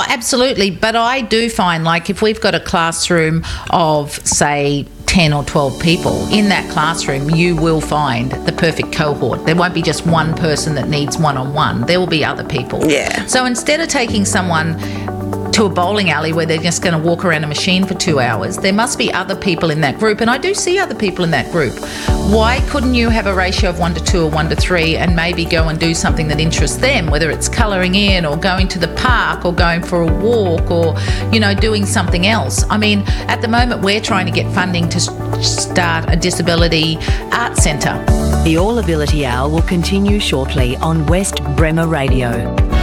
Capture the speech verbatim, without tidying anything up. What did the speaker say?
absolutely. But I do find, like, if we've got a classroom of, say, ten or twelve people, in that classroom you will find the perfect cohort. There won't be just one person that needs one-on-one. There will be other people. Yeah. So instead of taking someone to a bowling alley where they're just going to walk around a machine for two hours, there must be other people in that group, and I do see other people in that group. Why couldn't you have a ratio of one to two or one to three and maybe go and do something that interests them, whether it's colouring in or going to the park or going for a walk or, you know, doing something else? I mean, at the moment we're trying to get funding to start a disability art centre. The All Ability Hour will continue shortly on West Bremer Radio.